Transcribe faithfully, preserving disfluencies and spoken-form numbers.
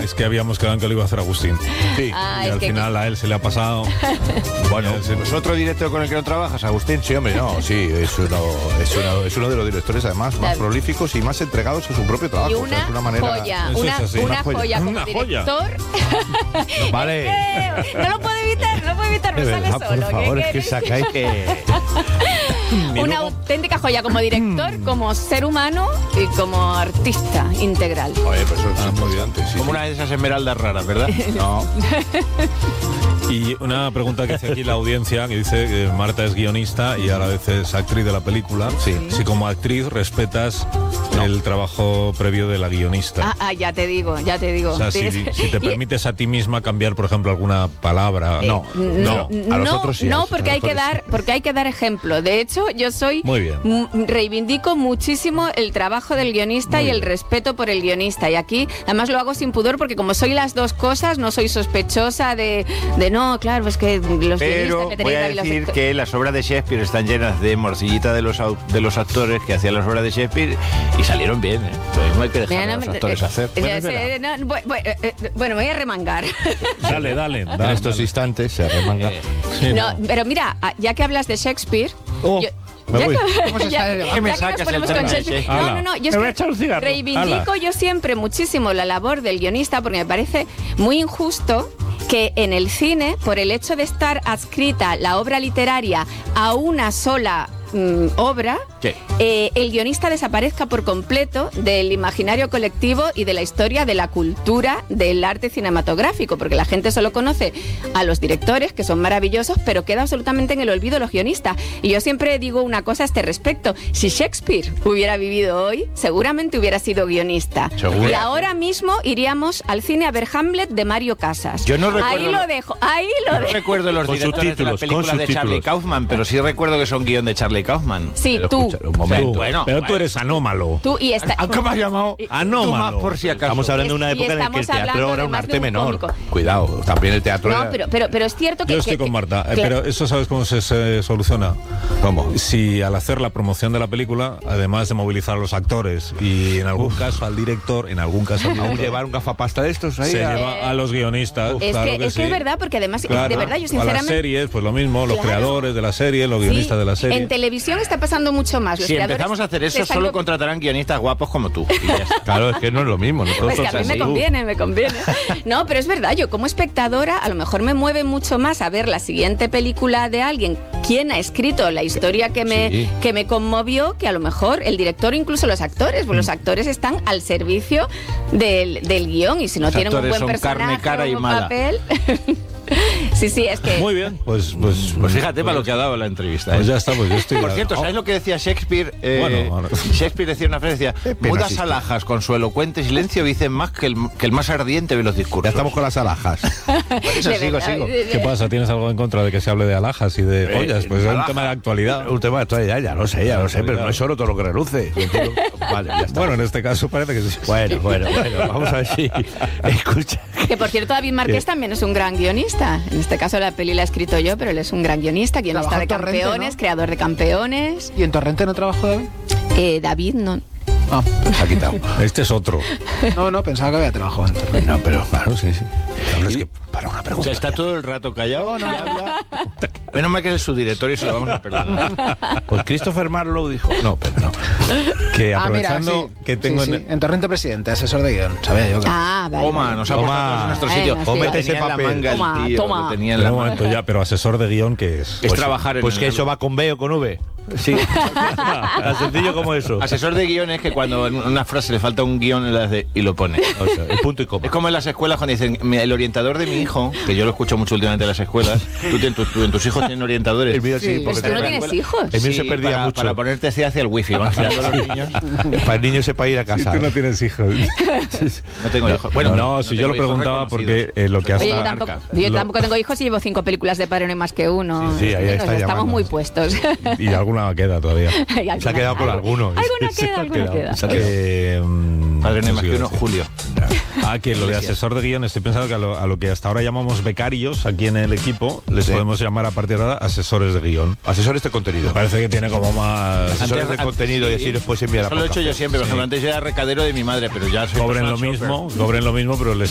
Es que habíamos quedado en que lo iba a hacer Agustín. Sí. Ah, y es al que- final a él se le ha pasado. Bueno, ¿es otro director con el que no trabajas, Agustín? Sí, hombre, no, sí, es uno, es uno, es uno de los directores además más Claro. prolíficos y más entregados a su propio trabajo. Y O sea, una, es una manera... joya, Eso una, es así. una Una joya. joya como Una joya. director. Vale. Eh, no lo puedo evitar, no lo puedo evitar, me De sale verdad, solo. por ¿qué favor, es que queréis? sacáis que... Y Una luego- auténtica joya como director, como ser humano y como artista integral. Oye, pues eso es Ah, muy bien. importante, sí, Como sí. una de esas esmeraldas raras, ¿verdad? No, Y una pregunta que hace aquí la audiencia, que dice que Marta es guionista y a la vez es actriz de la película. Sí. Si como actriz respetas el trabajo previo de la guionista. Ah, ah, ya te digo, ya te digo. O sea, si, Tienes- si te y- permites a ti misma cambiar, por ejemplo, alguna palabra. Eh, no, no, no. a los no, otros sí, a no, los porque hay que actores dar, porque hay que dar ejemplo. De hecho, yo soy Muy bien. m- reivindico muchísimo el trabajo del guionista Muy y el bien. respeto por el guionista. Y aquí, además, lo hago sin pudor porque como soy las dos cosas, no soy sospechosa de, de no, claro, es que los Pero guionistas me voy tenéis a ahí los decir acto- que las obras de Shakespeare están llenas de morcillita de los, au- de los actores que hacían las obras de Shakespeare y salieron bien, ¿eh? Pero no hay que dejar Mira, a no los me- actores eh, hacer. eh, Bueno, es eh, verdad. no, bu- bu- eh, eh, bueno, me voy a remangar. Dale, dale. en dale, estos dale. instantes se arremanga. Eh, Sí, No, no. pero mira, ah, ya que hablas de Shakespeare, Oh, yo- me ya voy. que- ¿Cómo se ya- sale? ya ¿Qué me que nos sacas el ponemos tema con de Shakespeare- Shakespeare? No, no, no, yo es Me voy que a echar un cigarro. reivindico Ala. yo siempre muchísimo la labor del guionista porque me parece muy injusto que en el cine, por el hecho de estar adscrita la obra literaria a una sola mm, obra, Sí. eh, el guionista desaparezca por completo del imaginario colectivo y de la historia de la cultura del arte cinematográfico, porque la gente solo conoce a los directores, que son maravillosos, pero queda absolutamente en el olvido los guionistas. Y yo siempre digo una cosa a este respecto: si Shakespeare hubiera vivido hoy, seguramente hubiera sido guionista. Seguro. Y ahora mismo iríamos al cine a ver Hamlet de Mario Casas. Yo no recuerdo Ahí lo- lo dejo, ahí lo No dejo. recuerdo los Con directores de subtítulos, las películas con de Charlie subtítulos. Kaufman, pero sí recuerdo que son guión de Charlie Kaufman. Sí, Pero tú. escucha, un momento. Tú, Bueno, pero tú bueno. eres anómalo. Tú y esta. ¿A ¿Cómo has llamado? Anómalo. Tú más por si acaso. Estamos hablando de una Y época en la que el estamos hablando teatro era un además de arte un menor. cómico. Cuidado, también el teatro No, era... pero, pero, pero es cierto que... Yo estoy que- con que- Marta, eh, que- pero eso ¿sabes cómo se, se soluciona? ¿Cómo? Si al hacer la promoción de la película, además de movilizar a los actores y en algún caso al director, en algún caso al ¿Aún director, llevar un gafapasta de estos ahí? se a- lleva a los guionistas. Es, claro que, que es que sí. es verdad, porque además, Claro. de verdad, yo O a las sinceramente... series, pues lo mismo, los Claro. creadores de la serie, los guionistas Sí, de la serie. en televisión está pasando mucho más. Los Si creadores empezamos a hacer eso, se están solo co- contratarán guionistas guapos como tú. Y ya está. Claro, es que no es lo mismo. ¿no? Todos Pues que a son mí me así. conviene, me conviene. No, pero es verdad, yo como espectadora a lo mejor me mueve mucho más a ver la siguiente película de alguien, quién ha escrito la historia que me, Sí. que me conmovió, que a lo mejor el director, incluso los actores, pues los actores están al servicio del, del guión y si no Los tienen un actores buen son carne, personaje cara o y un mala. papel... Sí, sí, es que... Muy bien, pues, pues, Pues fíjate para lo que ha dado la entrevista. Pues ¿eh? ya está, pues yo estoy... Por cierto, ¿sabes lo que decía Shakespeare? Eh, Bueno, ahora- Shakespeare decía en una frase, decía, Qué pena mudas asistir. alhajas con su elocuente silencio dicen más que el, que el más ardiente de los discursos. Ya estamos con las alhajas. Por eso de sigo, verdad, sigo. de- de- ¿Qué pasa? ¿Tienes algo en contra de que se hable de alhajas y de joyas? Pues es un alhaja. tema de actualidad. Un tema de actualidad, ya lo sé, ya lo sé, pero no es solo todo lo que reluce. Vale, ya está. Bueno, en este caso parece que sí. Bueno, bueno, bueno, vamos a ver si... Escucha. Que por cierto, David Márquez también es un gran guionista. En este caso la peli la he escrito yo, pero él es un gran guionista, guionista Trabajó de en Torrente, campeones, ¿no? creador de campeones. ¿Y en Torrente no trabajó David? Eh, David no. Ah, Se ha quitado. Este es otro. no, no, pensaba que había trabajado en Torrente. No, pero claro, sí, sí. Claro, es que para una O pregunta. sea, está todo el rato callado. No, habla. Menos mal que es su director y se lo vamos a perdonar. Pues Christopher Marlowe dijo. No, pero no. Que Ah, mira, aprovechando sí. que tengo Sí, en... sí. En Torrente Presidente, asesor de guión. ¿Sabes? Yo que... Ah, vale. Toma, vale. nos ha Toma. puesto todos en nuestro sitio. Venga, sí. Cómete Lo ese tenía en la papel. manga el Toma, tío, toma. lo tenía en Espera la un manga. momento ya, pero asesor de guión, ¿qué es? Es trabajar en Pues el- que eso va con B o con V. Sí. Tan sencillo como eso. Asesor de guión es que cuando en una frase le falta un guión le hace y lo pone. O sea, el punto y coma. Es como en las escuelas cuando dicen, "Mira, el orientador de mi hijo", que yo lo escucho mucho últimamente en las escuelas, tú, tien- tú- tú- en tus hijos tienen orientadores. El mío sí, Sí, porque Pues tú no te- tienes hijos. El mío Sí, se perdía para, mucho. para ponerte hacia hacia el wifi, van girando los niños. Para el niño sepa ir a casa. Tú no tienes hijos. No tengo hijos. Bueno, no, si yo tengo lo hijos preguntaba reconocidos. porque eh, lo que Oye, hasta... yo tampoco, Arca. yo Lo- tampoco tengo hijos y llevo cinco películas de Padre No hay más que uno. Sí, sí, ahí Nos está estamos llamando. muy puestos. Y alguna queda todavía. Y Se ha quedado con alguno. Alguna Se ha queda, alguna quedado. queda. Se ha quedado. Que, mm, Padre No hay no más sé que qué uno, decir. Julio. Ah, que lo de asesor de guión, estoy pensando que a lo, a lo que hasta ahora llamamos becarios aquí en el equipo, les Sí. podemos llamar a partir de ahora asesores de guión. Asesores de contenido. Me parece que tiene como más... Asesores Antes- de contenido y sí. así después enviar a Eso lo he hecho yo siempre, por ejemplo, antes yo era recadero de mi madre, pero ya soy Cobren lo personal shopper. mismo, cobren lo mismo, pero les